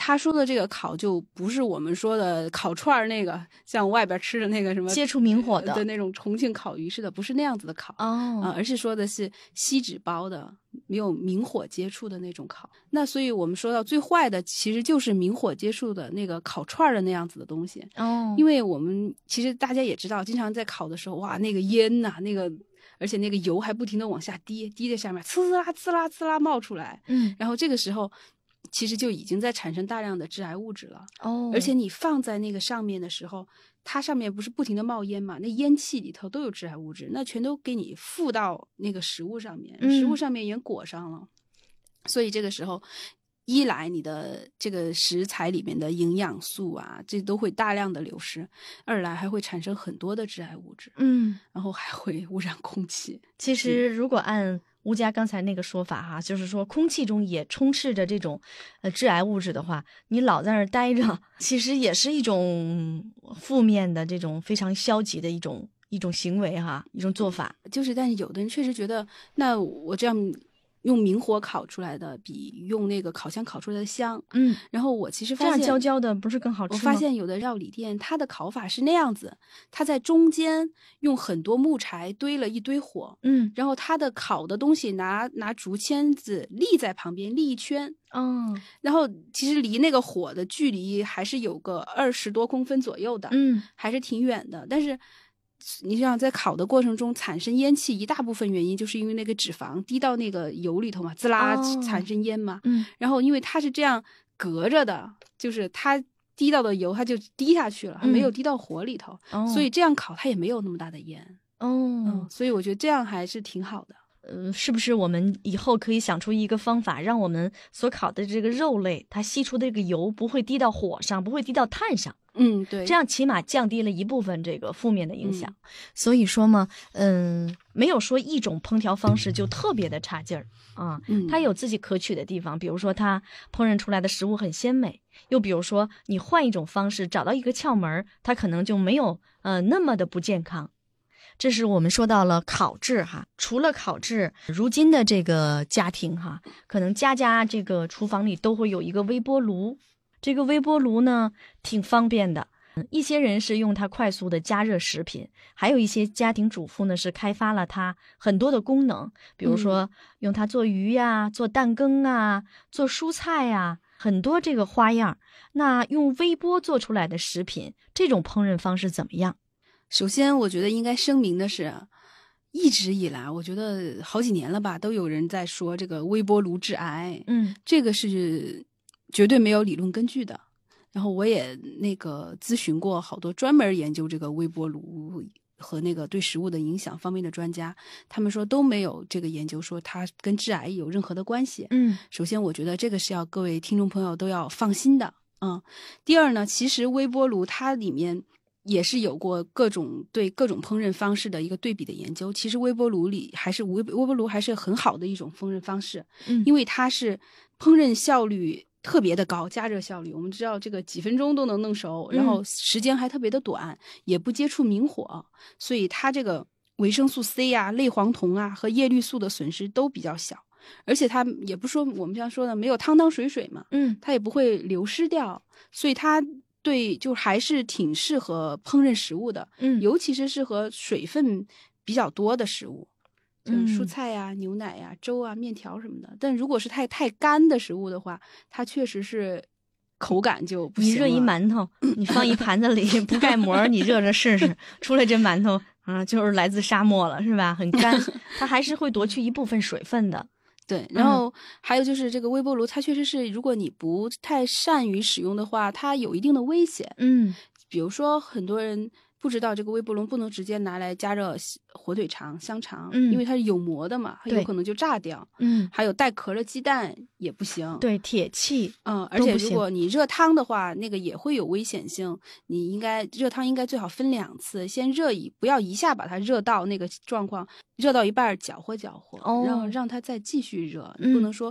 他说的这个烤就不是我们说的烤串那个，像外边吃的那个什么接触明火的那种重庆烤鱼似的，不是那样子的烤而是说的是锡纸包的，没有明火接触的那种烤。那所以我们说到最坏的其实就是明火接触的那个烤串的那样子的东西因为我们其实大家也知道，经常在烤的时候，哇，那个烟呐，而且那个油还不停的往下滴在下面，呲啦呲啦呲啦冒出来然后这个时候其实就已经在产生大量的致癌物质了而且你放在那个上面的时候，它上面不是不停的冒烟嘛，那烟气里头都有致癌物质，那全都给你附到那个食物上面食物上面也裹上了所以这个时候一来你的这个食材里面的营养素啊，这都会大量的流失；二来还会产生很多的致癌物质，然后还会污染空气。 其实如果按吴佳刚才那个说法哈，就是说空气中也充斥着这种致癌物质的话，你老在那儿待着，其实也是一种负面的这种非常消极的一种行为哈，一种做法。 但是有的人确实觉得，那我这样用明火烤出来的比用那个烤箱烤出来的香然后我其实发现这样焦焦的不是更好吃吗？ 我发现有的料理店它的烤法是那样子，它在中间用很多木柴堆了一堆火然后它的烤的东西拿竹签子立在旁边立一圈然后其实离那个火的距离还是有个20多公分左右的还是挺远的，但是你想在烤的过程中产生烟气，一大部分原因就是因为那个脂肪滴到那个油里头嘛，滋啦产生烟嘛然后因为它是这样隔着的，就是它滴到的油它就滴下去了它没有滴到火里头所以这样烤它也没有那么大的烟所以我觉得这样还是挺好的。 是不是我们以后可以想出一个方法，让我们所烤的这个肉类它吸出的这个油不会滴到火上，不会滴到炭上对， 这样起码降低了一部分这个负面的影响所以说嘛没有说一种烹调方式就特别的差劲儿它有自己可取的地方，比如说它烹饪出来的食物很鲜美，又比如说你换一种方式找到一个窍门，它可能就没有那么的不健康。这是我们说到了烤制哈，除了烤制，如今的这个家庭哈，可能家家这个厨房里都会有一个微波炉。这个微波炉呢，挺方便的。一些人是用它快速的加热食品，还有一些家庭主妇呢是开发了它很多的功能，比如说用它做鱼呀、做蛋羹啊、做蔬菜呀，很多这个花样。那用微波做出来的食品，这种烹饪方式怎么样？ 首先我觉得应该声明的是，一直以来我觉得好几年了吧，都有人在说这个微波炉致癌这个是绝对没有理论根据的。然后我也咨询过好多专门研究这个微波炉和那个对食物的影响方面的专家，他们说都没有这个研究说它跟致癌有任何的关系首先我觉得这个是要各位听众朋友都要放心的第二呢，其实微波炉它里面也是有过对各种烹饪方式的一个对比的研究。其实微波炉还是很好的一种烹饪方式因为它是烹饪效率特别的高，加热效率我们知道这个几分钟都能弄熟然后时间还特别的短也不接触明火，所以它这个维生素 C 啊、类黄酮啊和叶绿素的损失都比较小，而且它也不说我们像说的没有汤汤水水嘛它也不会流失掉，所以它对就还是挺适合烹饪食物的尤其是适合水分比较多的食物，就是蔬菜呀、牛奶呀、粥啊、面条什么的。但如果是太干的食物的话，它确实是口感就不行了。 你热一馒头，你放一盘子里不盖膜，你热着试试，出来这馒头就是来自沙漠了，是吧？很干，它还是会夺去一部分水分的。 对，然后还有就是这个微波炉，它确实是如果你不太善于使用的话，它有一定的危险。比如说很多人不知道这个微波炉不能直接拿来加热火腿肠、香肠因为它是有膜的嘛，它有可能就炸掉还有带壳的鸡蛋也不行， 对，铁器而且如果你热汤的话，那个也会有危险性。你热汤应该最好分2次，先不要一下把它热到那个状况，热到一半搅和然后让它再继续热你不能说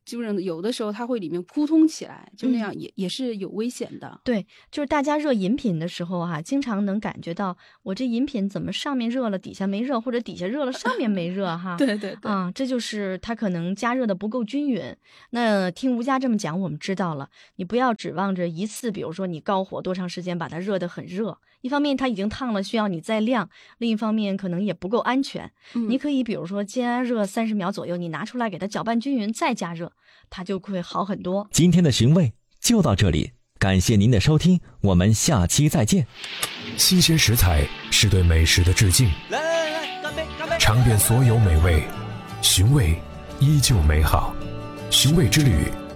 基本上有的时候它会里面扑通起来，就那样也是有危险的。 对，就是大家热饮品的时候经常能感觉到我这饮品怎么上面热了底下没热，或者底下热了上面没热对对对这就是它可能加热的不够均匀。那听吴佳这么讲，我们知道了，你不要指望着一次，比如说你高火多长时间把它热得很热，一方面它已经烫了需要你再晾，另一方面可能也不够安全。你可以比如说加热30秒左右，你拿出来给它搅拌均匀再加热，它就会好很多。 今天的寻味就到这里，感谢您的收听，我们下期再见。 新鲜食材是对美食的致敬， 来，干杯干杯！ 尝遍所有美味，寻味依旧美好。寻味之旅